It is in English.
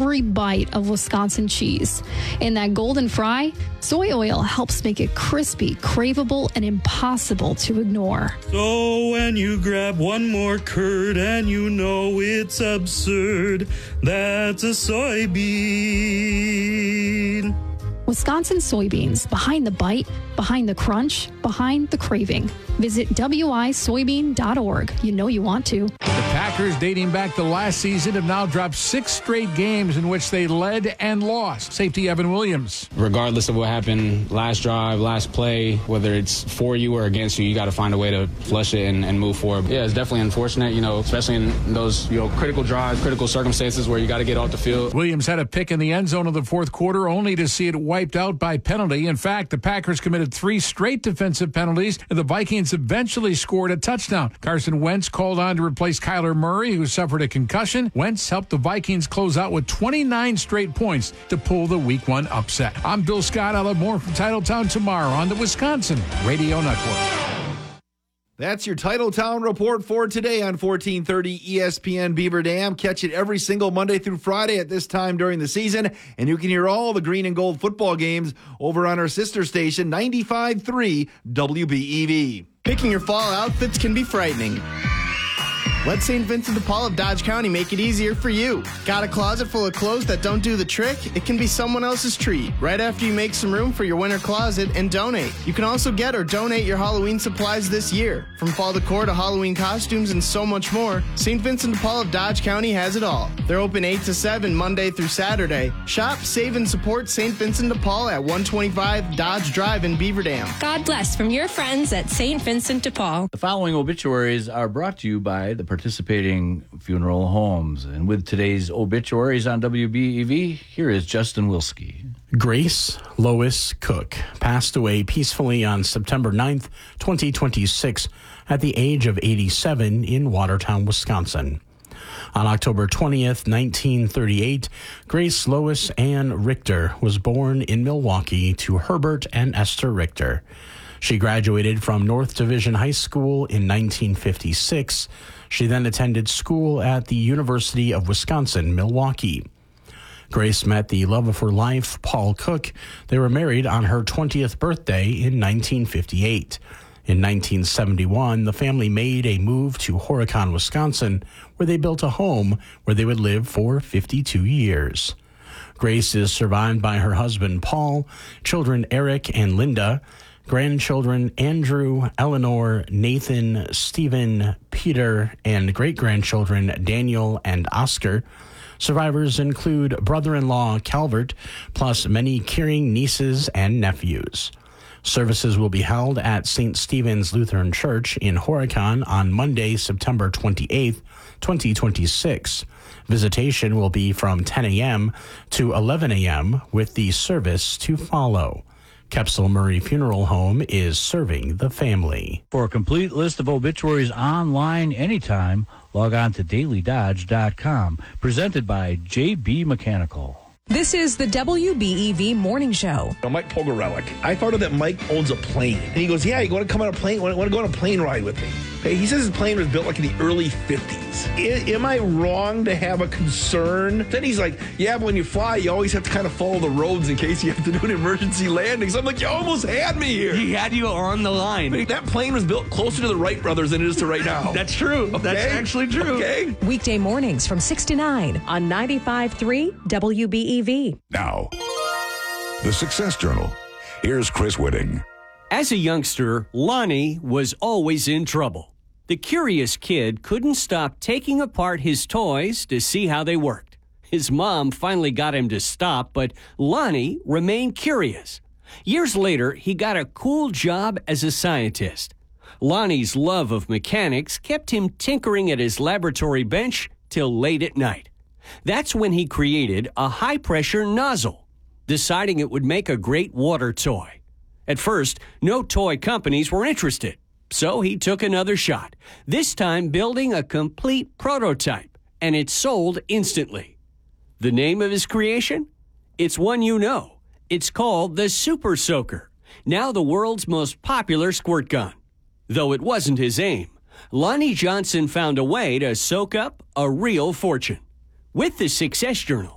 every bite of Wisconsin cheese. In that golden fry, soy oil helps make it crispy, craveable, and impossible to ignore. So when you grab one more curd and you know it's absurd, that's a soybean. Wisconsin soybeans, behind the bite, behind the crunch, behind the craving. Visit wisoybean.org. You know you want to. The Packers, dating back to last season, have now dropped 6 straight games in which they led and lost. Safety Evan Williams. Regardless of what happened last drive, last play, whether it's for you or against you, you got to find a way to flush it and move forward. Yeah, it's definitely unfortunate, especially in those, critical drives, critical circumstances where you got to get off the field. Williams had a pick in the end zone of the fourth quarter, only to see it wiped out by penalty. In fact, the Packers committed 3 straight defensive penalties, and the Vikings eventually scored a touchdown. Carson Wentz called on to replace Kyler Murray, who suffered a concussion. Wentz helped the Vikings close out with 29 straight points to pull the Week 1 upset. I'm Bill Scott. I'll have more from Titletown tomorrow on the Wisconsin Radio Network. That's your Titletown report for today on 1430 ESPN Beaver Dam. Catch it every single Monday through Friday at this time during the season, and you can hear all the green and gold football games over on our sister station, 95.3 WBEV. Picking your fall outfits can be frightening. Let St. Vincent de Paul of Dodge County make it easier for you. Got a closet full of clothes that don't do the trick? It can be someone else's treat right after you make some room for your winter closet and donate. You can also get or donate your Halloween supplies this year. From fall decor to Halloween costumes and so much more, St. Vincent de Paul of Dodge County has it all. They're open 8 to 7 Monday through Saturday. Shop, save, and support St. Vincent de Paul at 125 Dodge Drive in Beaver Dam. God bless from your friends at St. Vincent de Paul. The following obituaries are brought to you by the participating funeral homes. And with today's obituaries on WBEV, here is Justin Wilski. Grace Lois Cook passed away peacefully on September 9th, 2026, at the age of 87 in Watertown, Wisconsin. On October 20th, 1938, Grace Lois Ann Richter was born in Milwaukee to Herbert and Esther Richter. She graduated from North Division High School in 1956. She then attended school at the University of Wisconsin-Milwaukee. Grace met the love of her life, Paul Cook. They were married on her 20th birthday in 1958. In 1971, the family made a move to Horicon, Wisconsin, where they built a home where they would live for 52 years. Grace is survived by her husband, Paul, children Eric and Linda, grandchildren Andrew, Eleanor, Nathan, Stephen, Peter, and great-grandchildren Daniel and Oscar. Survivors include brother-in-law Calvert, plus many caring nieces and nephews. Services will be held at St. Stephen's Lutheran Church in Horicon on Monday, September 28th, 2026. Visitation will be from 10 a.m. to 11 a.m. with the service to follow. Kepsel Murray Funeral Home is serving the family. For a complete list of obituaries online anytime, log on to dailydodge.com. Presented by JB Mechanical. This is the WBEV Morning Show. Mike Pogorelic. I found out that Mike owns a plane. And he goes, yeah, you want to come on a plane? Want to go on a plane ride with me? Okay, he says his plane was built like in the early 50s. Am I wrong to have a concern? Then he's like, yeah, but when you fly, you always have to kind of follow the roads in case you have to do an emergency landing. So I'm like, you almost had me here. He had you on the line. But that plane was built closer to the Wright brothers than it is to right now. That's true. Okay? That's actually true. Okay. Weekday mornings from 6 to 9 on 95.3 WBEV. Now, the Success Journal. Here's Chris Whitting. As a youngster, Lonnie was always in trouble. The curious kid couldn't stop taking apart his toys to see how they worked. His mom finally got him to stop, but Lonnie remained curious. Years later, he got a cool job as a scientist. Lonnie's love of mechanics kept him tinkering at his laboratory bench till late at night. That's when he created a high-pressure nozzle, deciding it would make a great water toy. At first, no toy companies were interested, so he took another shot, this time building a complete prototype, and it sold instantly. The name of his creation? It's one you know. It's called the Super Soaker, now the world's most popular squirt gun. Though it wasn't his aim, Lonnie Johnson found a way to soak up a real fortune. With the Success Journal,